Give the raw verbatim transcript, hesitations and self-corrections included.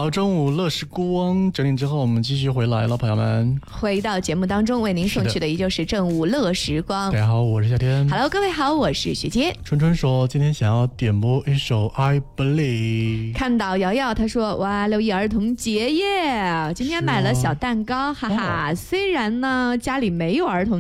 好，中午乐时光整理之后，我们继续回来了，朋友们。 回到节目当中，为您送去的依旧是正午乐时光。 大家好，我是夏天。 Hello， 各位好，我是学姐。 春春说，今天想要点播一首《I Believe》。 看到瑶瑶，她说：“哇，六一儿童节耶！今天买了小蛋糕，哈哈。虽然呢家里没有儿童。”